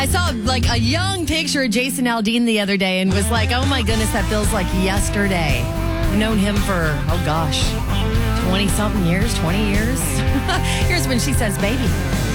I saw like a young picture of Jason Aldean the other day and was like, oh my goodness, that feels like yesterday. I've known him for, 20-something years, 20 years. Here's when she says, baby.